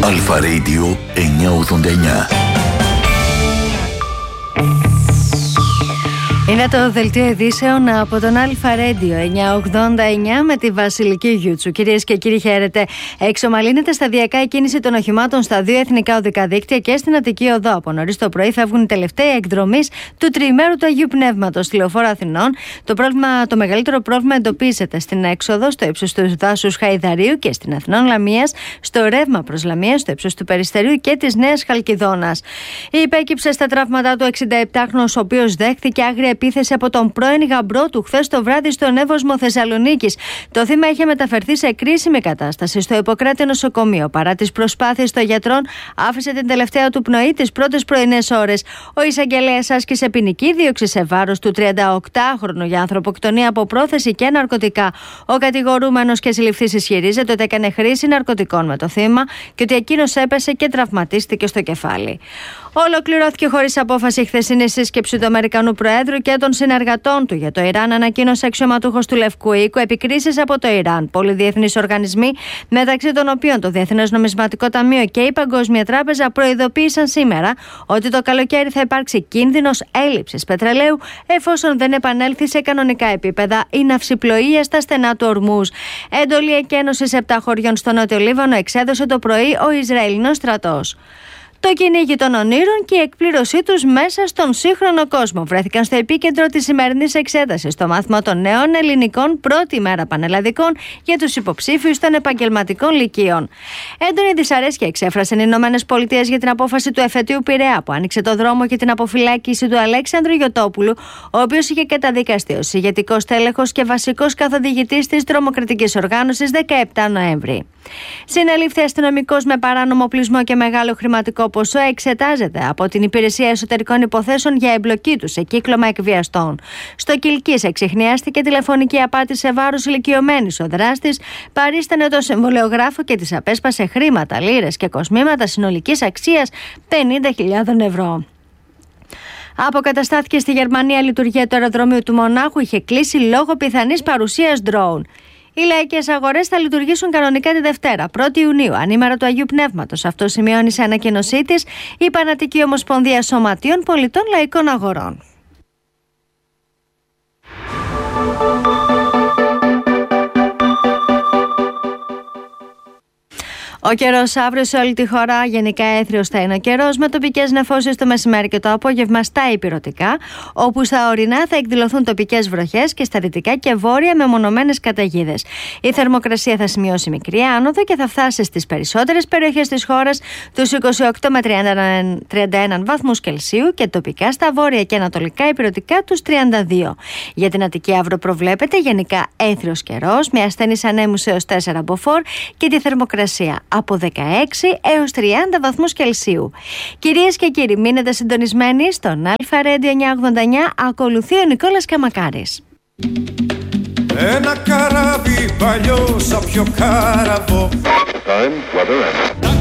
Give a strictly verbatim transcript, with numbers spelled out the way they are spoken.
Αλφα Radio εννιακόσια ογδόντα εννιά. Είναι το δελτίο ειδήσεων από τον Αλφα Radio εννιακόσια ογδόντα εννιά με τη Βασιλική Γιούτσου. Κυρίες και κύριοι, χαίρετε. Εξομαλύνεται σταδιακά η κίνηση των οχημάτων στα δύο εθνικά οδικά δίκτυα και στην Αττική Οδό. Από νωρίς το πρωί φεύγουν οι τελευταίοι εκδρομείς του τριημέρου του Αγίου Πνεύματος στη Λεωφόρο Αθηνών. Το, πρόβλημα, το μεγαλύτερο πρόβλημα εντοπίζεται στην έξοδο στο ύψος του δάσους Χαϊδαρίου και στην Αθηνών Λαμίας, στο ρεύμα προς Λαμία, στο ύψος του Περιστερίου και της Νέας Χαλκιδόνας. Υπέκυψε στα τραύματά του εξηνταεπτάχρονος, ο οποίος δέχθηκε άγρια επίθεση από τον πρώην γαμπρό του χθες το βράδυ στον Εύωσμο Θεσσαλονίκης. Το θύμα είχε μεταφερθεί σε κρίσιμη κατάσταση στο Ιπποκράτη νοσοκομείο. Παρά τις προσπάθειες των γιατρών, άφησε την τελευταία του πνοή τις πρώτες πρωινές ώρες. Ο εισαγγελέας άσκησε ποινική δίωξη σε βάρος του τριανταοκτάχρονου για ανθρωποκτονία από πρόθεση και ναρκωτικά. Ο κατηγορούμενος και συλληφθής ισχυρίζεται ότι έκανε χρήση ναρκωτικών με το θύμα και ότι εκείνος έπεσε και τραυματίστηκε στο κεφάλι. Ολοκληρώθηκε χωρίς απόφαση η χθεσινή σύσκεψη του Αμερικανού Προέδρου και των συνεργατών του για το Ιράν, ανακοίνωσε αξιωματούχος του Λευκού Οίκου. Επικρίσεις από το Ιράν. Πολλοί διεθνείς οργανισμοί, μεταξύ των οποίων το Διεθνές Νομισματικό Ταμείο και η Παγκόσμια Τράπεζα, προειδοποίησαν σήμερα ότι το καλοκαίρι θα υπάρξει κίνδυνος έλλειψης πετρελαίου εφόσον δεν επανέλθει σε κανονικά επίπεδα η ναυσιπλοεία στα στενά του Ορμούζ. Έντολη εκένωσης επτά χωριών στο Νότιο Λίβανο εξέδωσε το πρωί ο Ισραηλινός στρατός. Το κυνήγι των ονείρων και η εκπλήρωσή τους μέσα στον σύγχρονο κόσμο βρέθηκαν στο επίκεντρο της σημερινής εξέτασης στο μάθημα των νέων ελληνικών πρώτη μέρα πανελλαδικών για τους υποψήφιους των επαγγελματικών λυκείων. Έντονη δυσαρέσκεια εξέφρασαν οι Ηνωμένες Πολιτείες για την απόφαση του εφετείου Πειραιά που άνοιξε το δρόμο για την αποφυλάκηση του Αλέξανδρου Γιωτόπουλου, ο οποίος είχε καταδικαστεί ως ηγετικός τέλεχος και βασικός καθοδηγητής της τρομοκρατικής οργάνωσης δεκαεπτά Νοέμβρη. Συνελήφθη αστυνομικός με παράνομο οπλισμό και μεγάλο χρηματικό ποσό, εξετάζεται από την Υπηρεσία Εσωτερικών Υποθέσεων για εμπλοκή του σε κύκλωμα εκβιαστών. Στο Κιλκής εξιχνιάστηκε τηλεφωνική απάτη σε βάρος ηλικιωμένης. Ο δράστης παρίστανε το συμβολεογράφο και της απέσπασε χρήματα, λίρες και κοσμήματα συνολικής αξίας πενήντα χιλιάδες ευρώ. Αποκαταστάθηκε στη Γερμανία λειτουργία του αεροδρομίου του Μονάχου, είχε κλείσει λόγω πιθανής παρουσίας ντρόουν. Οι λαϊκές αγορές θα λειτουργήσουν κανονικά τη Δευτέρα, πρώτη Ιουνίου, ανήμερα του Αγίου Πνεύματος. Αυτό σημειώνει σε ανακοίνωσή της η Παναττική Ομοσπονδία Σωματείων Πολιτών Λαϊκών Αγορών. Ο καιρός αύριο σε όλη τη χώρα γενικά έθριος θα είναι ο καιρός, με τοπικές νεφώσεις το μεσημέρι και το απόγευμα στα ηπειρωτικά, όπου στα ορεινά θα εκδηλωθούν τοπικές βροχές και στα δυτικά και βόρεια μεμονωμένες καταιγίδες. Η θερμοκρασία θα σημειώσει μικρή άνοδο και θα φτάσει στις περισσότερες περιοχές της χώρας τους είκοσι οκτώ με τριάντα ένα βαθμούς Κελσίου και τοπικά στα βόρεια και ανατολικά ηπειρωτικά τους τριάντα δύο. Για την Αττική αύριο προβλέπεται γενικά έθριος καιρός με ασθενείς ανέμους έως τέσσερα μποφόρ και τη θερμοκρασία από δεκαέξι έως τριάντα βαθμούς Κελσίου. Κυρίες και κύριοι, μείνετε συντονισμένοι στον Αλφα Radio εννιακόσια ογδόντα εννιά. Ακολουθεί ο Νικόλας Καμακάρης. Ένα καράβι παλιό σαν πιο κάραβο.